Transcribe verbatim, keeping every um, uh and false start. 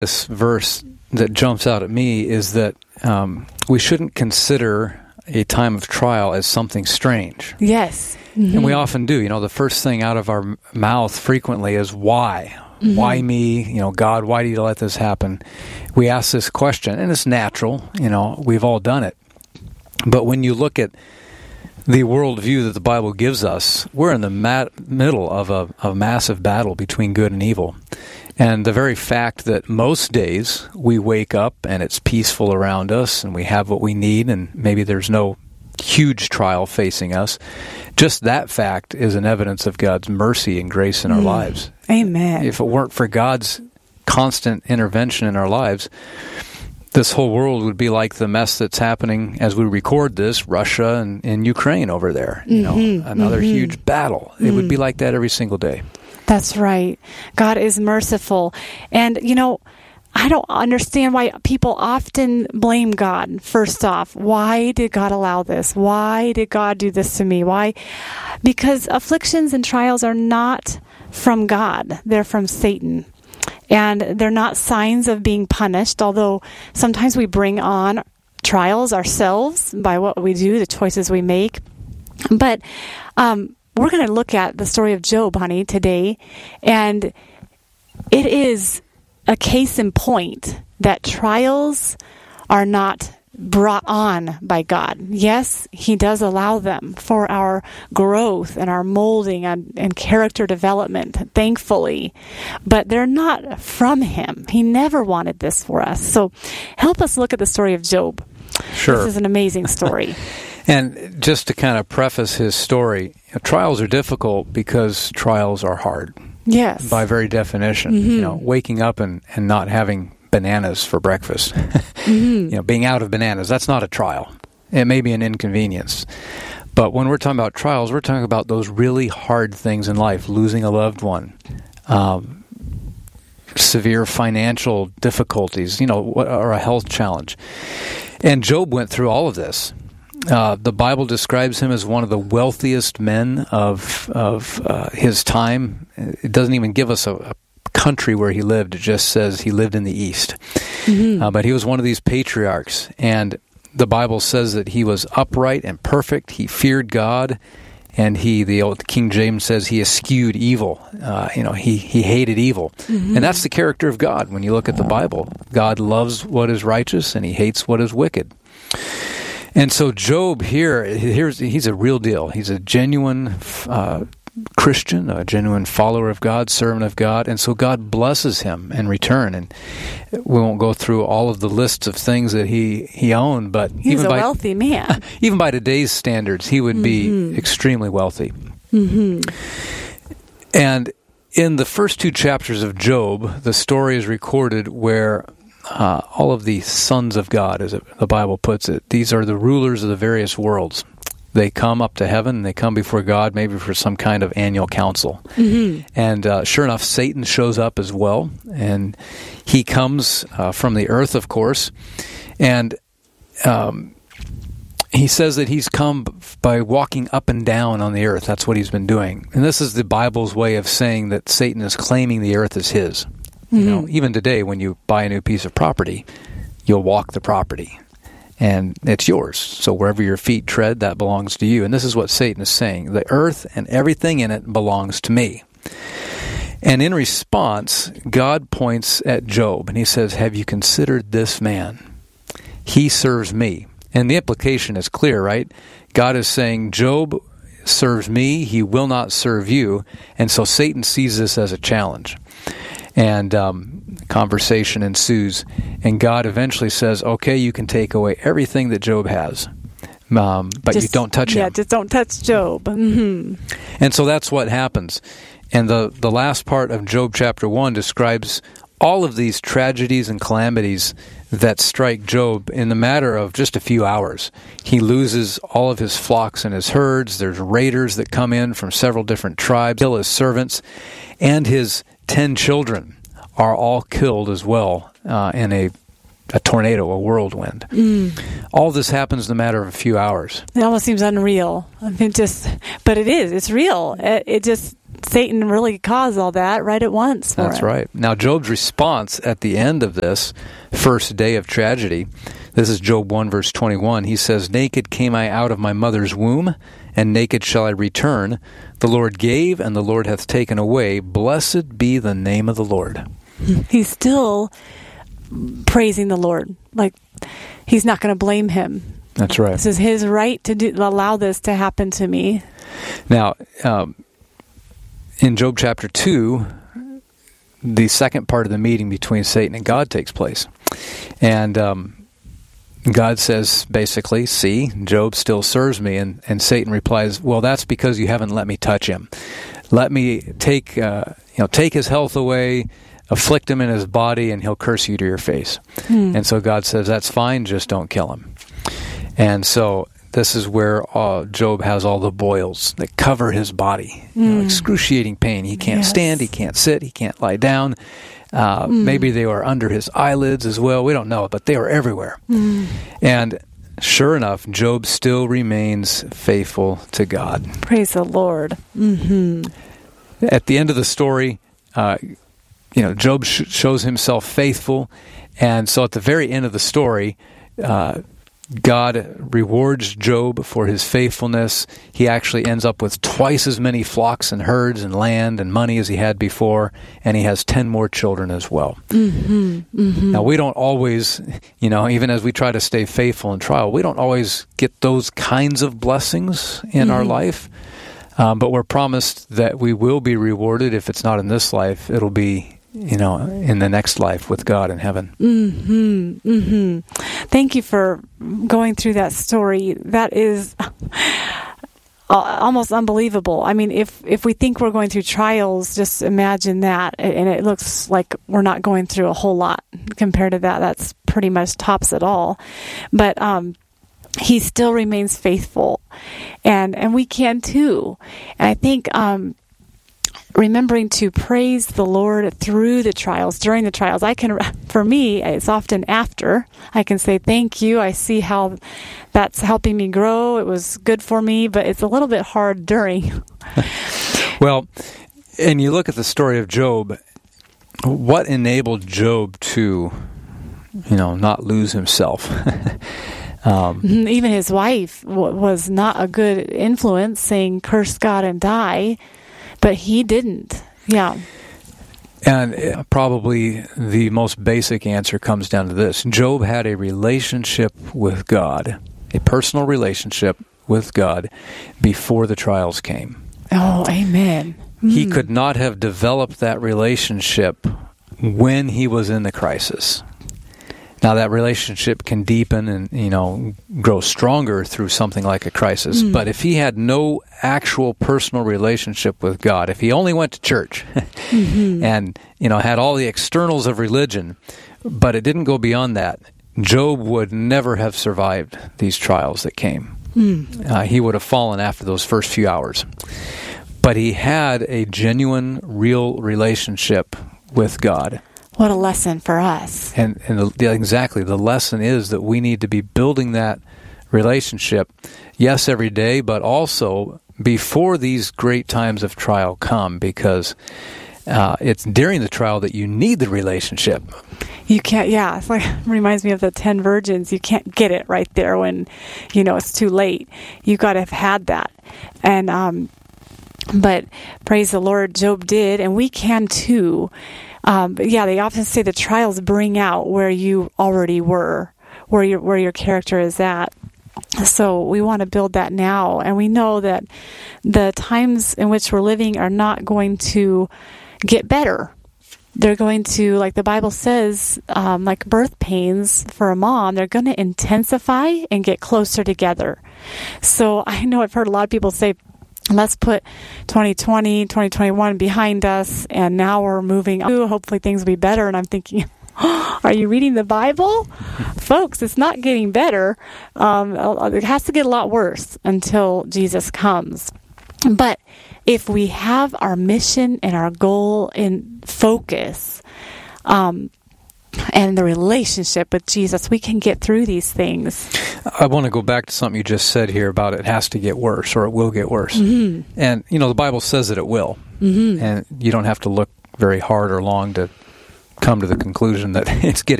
This verse that jumps out at me is that um, we shouldn't consider a time of trial as something strange. Yes. Mm-hmm. And we often do. You know, the first thing out of our mouth frequently is why? Mm-hmm. Why me? You know, God, why do you let this happen? We ask this question, and it's natural. You know, we've all done it. But when you look at the worldview that the Bible gives us, we're in the mat- middle of a, a massive battle between good and evil. And the very fact that most days we wake up and it's peaceful around us and we have what we need and maybe there's no huge trial facing us, just that fact is an evidence of God's mercy and grace in our mm. lives. Amen. If it weren't for God's constant intervention in our lives, this whole world would be like the mess that's happening as we record this, Russia and, and Ukraine over there. You mm-hmm. know, another mm-hmm. huge battle. It mm. would be like that every single day. That's right. God is merciful. And, you know, I don't understand why people often blame God, first off. Why did God allow this? Why did God do this to me? Why? Because afflictions and trials are not from God. They're from Satan. And they're not signs of being punished, although sometimes we bring on trials ourselves by what we do, the choices we make. But um, we're going to look at the story of Job, honey, today. And it is a case in point that trials are not brought on by God. Yes, He does allow them for our growth and our molding and, and character development, thankfully. But they're not from Him. He never wanted this for us. So help us look at the story of Job. Sure. This is an amazing story. And just to kind of preface his story, you know, trials are difficult because trials are hard. Yes. By very definition. Mm-hmm. You know, waking up and, and not having bananas for breakfast. mm-hmm. You know, being out of bananas, that's not a trial. It may be an inconvenience. But when we're talking about trials, we're talking about those really hard things in life, losing a loved one, um, severe financial difficulties, you know, or a health challenge. And Job went through all of this. Uh, the Bible describes him as one of the wealthiest men of of uh, his time. It doesn't even give us a, a country where he lived. It just says he lived in the East. Mm-hmm. Uh, but he was one of these patriarchs. And the Bible says that he was upright and perfect. He feared God. And he, the old King James says, he eschewed evil. Uh, you know, he, he hated evil. Mm-hmm. And that's the character of God when you look at the Bible. God loves what is righteous and He hates what is wicked. And so Job here, here's, he's a real deal. He's a genuine uh, Christian, a genuine follower of God, servant of God. And so God blesses him in return. And we won't go through all of the lists of things that he, he owned, but he's even a by, wealthy man. Even by today's standards, he would mm-hmm. be extremely wealthy. Mm-hmm. And in the first two chapters of Job, the story is recorded where Uh, all of the sons of God, as it, the Bible puts it, these are the rulers of the various worlds. They come up to heaven, and they come before God, maybe for some kind of annual council. Mm-hmm. And uh, sure enough, Satan shows up as well, and he comes uh, from the earth, of course, and um, he says that he's come by walking up and down on the earth. That's what he's been doing. And this is the Bible's way of saying that Satan is claiming the earth is his. You know, even today, when you buy a new piece of property, you'll walk the property, and it's yours. So wherever your feet tread, that belongs to you. And this is what Satan is saying. The earth and everything in it belongs to me. And in response, God points at Job, and He says, have you considered this man? He serves me. And the implication is clear, right? God is saying, Job serves me, he will not serve you. And so Satan sees this as a challenge. And um, conversation ensues. And God eventually says, okay, you can take away everything that Job has, um, but just, you don't touch yeah, him. Yeah, just don't touch Job. Mm-hmm. And so that's what happens. And the, the last part of Job chapter one describes all of these tragedies and calamities that strike Job in the matter of just a few hours. He loses all of his flocks and his herds. There's raiders that come in from several different tribes, kill his servants, and his ten children are all killed as well uh, in a, a tornado, a whirlwind. Mm. All this happens in a matter of a few hours. It almost seems unreal. I mean, just, but it is. It's real. It, it just Satan really caused all that right at once for That's him. right. Now, Job's response at the end of this first day of tragedy, this is Job one, verse twenty-one. He says, "Naked came I out of my mother's womb, and naked shall I return. The Lord gave, and the Lord hath taken away. Blessed be the name of the Lord." He's still praising the Lord. Like, he's not going to blame him. That's right. This is his right to do, allow this to happen to me. Now, um, in Job chapter two, the second part of the meeting between Satan and God takes place. And um, God says, basically, "See, Job still serves me." And, and Satan replies, "Well, that's because you haven't let me touch him. Let me take, uh, you know, take his health away, afflict him in his body, and he'll curse you to your face." Hmm. And so God says, "That's fine, just don't kill him." And so this is where uh, Job has all the boils that cover his body. Mm. You know, excruciating pain. He can't yes. stand, he can't sit, he can't lie down. Uh, mm. Maybe they were under his eyelids as well. We don't know, but they were everywhere. Mm. And sure enough, Job still remains faithful to God. Praise the Lord. Mm-hmm. At the end of the story, uh, you know, Job sh- shows himself faithful. And so at the very end of the story, uh, God rewards Job for his faithfulness. He actually ends up with twice as many flocks and herds and land and money as he had before, and he has ten more children as well. Mm-hmm, mm-hmm. Now, we don't always, you know, even as we try to stay faithful in trial, we don't always get those kinds of blessings in mm-hmm. our life, um, but we're promised that we will be rewarded. If it's not in this life, it'll be, you know, in the next life with God in heaven. Mm-hmm, mm-hmm. Thank you for going through that story. That is almost unbelievable. I mean, if, if we think we're going through trials, just imagine that. And it looks like we're not going through a whole lot compared to that. That's pretty much tops it all. But um, he still remains faithful. And, and we can too. And I think... Um, remembering to praise the Lord through the trials, during the trials. I can, for me, it's often after. I can say, thank you. I see how that's helping me grow. It was good for me, but it's a little bit hard during. Well, and you look at the story of Job, what enabled Job to, you know, not lose himself? um, Even his wife w- was not a good influence, saying, curse God and die. But he didn't. Yeah. And probably the most basic answer comes down to this. Job had a relationship with God, a personal relationship with God before the trials came. Oh, amen. He mm. could not have developed that relationship when he was in the crisis. Now, that relationship can deepen and, you know, grow stronger through something like a crisis. Mm. But if he had no actual personal relationship with God, if he only went to church mm-hmm. and, you know, had all the externals of religion, but it didn't go beyond that, Job would never have survived these trials that came. Mm. Uh, he would have fallen after those first few hours. But he had a genuine, real relationship with God. What a lesson for us. And, and the, exactly, the lesson is that we need to be building that relationship, yes, every day, but also before these great times of trial come, because uh, it's during the trial that you need the relationship. You can't, yeah, it's like, it reminds me of the ten virgins. You can't get it right there when, you know, it's too late. You got to have had that. And, um, but praise the Lord, Job did, and we can too. Um, but yeah, they often say the trials bring out where you already were, where your where your character is at. So we want to build that now, and we know that the times in which we're living are not going to get better. They're going to, like the Bible says, um, like birth pains for a mom, they're going to intensify and get closer together. So I know I've heard a lot of people say, let's put twenty twenty, twenty twenty-one behind us, and now we're moving on. Hopefully things will be better. And I'm thinking, oh, are you reading the Bible? Folks, it's not getting better. Um, it has to get a lot worse until Jesus comes. But if we have our mission and our goal in focus, um, and the relationship with Jesus, we can get through these things. I want to go back to something you just said here about it has to get worse or it will get worse. Mm-hmm. And, you know, the Bible says that it will. Mm-hmm. And you don't have to look very hard or long to come to the conclusion that it's getting